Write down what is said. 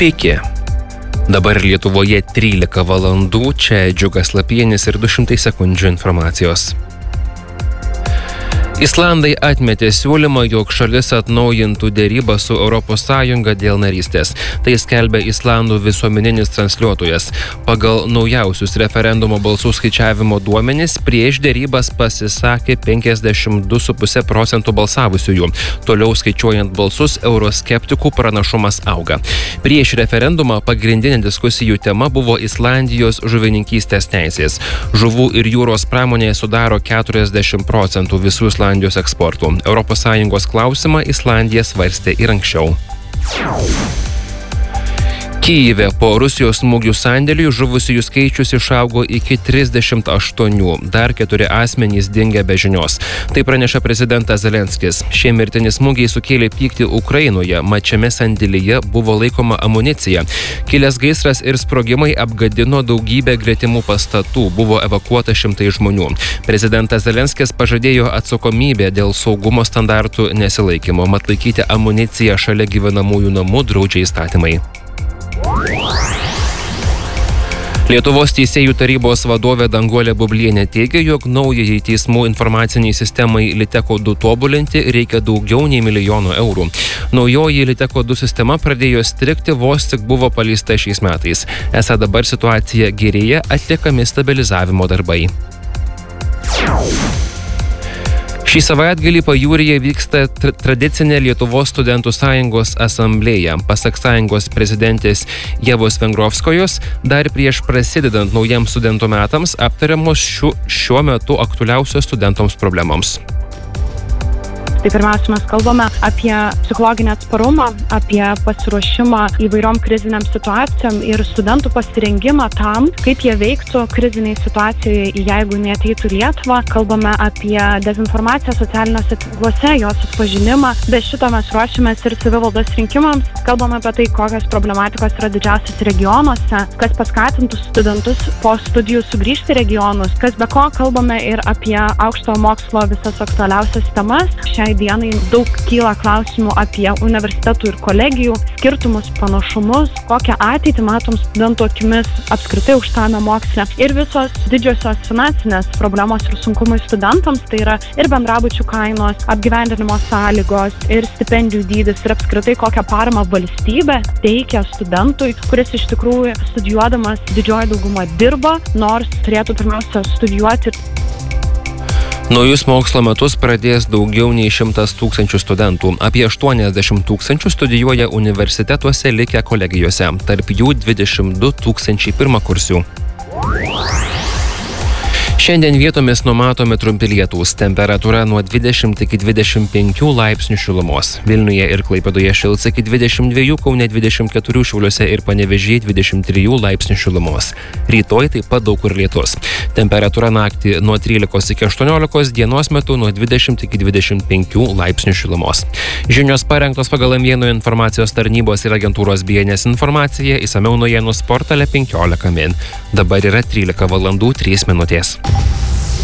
Sveiki. Dabar Lietuvoje 13 valandų, čia Džiugas Lapienis ir 200 sekundžių informacijos. Islandai atmetė siūlymą, jog šalis atnaujintų derybą su ES dėl narystės. Tai skelbia Islandų visuomeninis transliuotojas. Pagal naujausius referendumo balsų skaičiavimo duomenis prieš derybas pasisakė 52,5% balsavusiųjų. Toliau skaičiuojant balsus, euroskeptikų pranašumas auga. Prieš referendumą pagrindinė diskusijų tema buvo Islandijos žuvininkystės teisės. Žuvų ir jūros pramonė sudaro 40% visų Islandijos eksportų. ES klausimą Islandija svarstė ir anksčiau. Kyjive po Rusijos smūgių sandėliui žuvusiųjų skaičius išaugo iki 38, dar 4 asmenys dingę be žinios. Tai praneša prezidentas Zelenskis. Šie mirtini smūgiai sukėlė pyktį Ukrainoje, mat šiame sandėlyje buvo laikoma amunicija. Kilęs gaisras ir sprogimai apgadino daugybę gretimų pastatų, buvo evakuota šimtai žmonių. Prezidentas Zelenskis pažadėjo atsakomybę dėl saugumo standartų nesilaikymo, mat laikyti amuniciją šalia gyvenamųjų namų draudžia įstatymai. Lietuvos teisėjų tarybos vadovė Danguolė Bublienė teigia, jog naujai teismų informaciniai sistemai Liteko 2 tobulinti reikia daugiau nei 1 milijono eurų. Naujoji Liteko 2 sistema pradėjo strigti vos tik buvo paleista šiais metais. Esą dabar situacija gerėja, atliekami stabilizavimo darbai. Šį savaitgalį pajūryje vyksta tradicinė Lietuvos studentų sąjungos asamblėja. Pasak sąjungos prezidentės Ievos Vengrovskojos, dar prieš prasidedant naujiems studentų metams aptariamos šiuo metu aktualiausios studentams problemoms. Tai pirmiausia, mes kalbame apie psichologinį atsparumą, apie pasiruošimą įvairiom kriziniam situacijom ir studentų pasirengimą tam, kaip jie veiktų kriziniai situacijoje, jeigu neateitų Lietuvą. Kalbame apie dezinformaciją socialiniuose tinkluose, jos atpažinimą. Be šito mes ruošiamės ir savivaldos rinkimams. Kalbame apie tai, kokios problematikos yra didžiausias regionuose, kas paskatintų studentus po studijų sugrįžti į regionus, kas be ko kalbame ir apie aukštojo mokslo visas aktualiausias temas. Šiai dienai daug kyla klausimų apie universitetų ir kolegijų skirtumus, panašumus, kokią ateitį matom studentų akimis apskritai aukštame moksle ir visos didžiosios finansinės problemos ir sunkumai studentams, tai yra ir bendrabučių kainos, apgyvendinimo sąlygos ir stipendijų dydis ir apskritai kokią paramą valstybė teikia studentui, kuris iš tikrųjų studijuodamas didžioji dauguma dirba, nors turėtų pirmiausia studijuoti. Naujus mokslo metus pradės daugiau nei 100 000 studentų. Apie 80 000 studijuoja universitetuose likę kolegijose, tarp jų 22 000 pirmakursių. Šiandien vietomis numatomi trumpi lietūs, temperatūra nuo 20 iki 25 laipsnių šilumos. Vilniuje ir Klaipėdoje šils iki 22, Kaune 24, Šiauliuose ir Panevėžyje 23 laipsnių šilumos. Rytoj taip pat daug kur lietus. Temperatūra naktį nuo 13 iki 18, dienos metu nuo 20 iki 25 laipsnių šilumos. Žinios parengtos pagal M1 informacijos tarnybos ir agentūros BNS informacija, išsamiau naujienų portale 15 min. Dabar yra 13 valandų 3 minutės.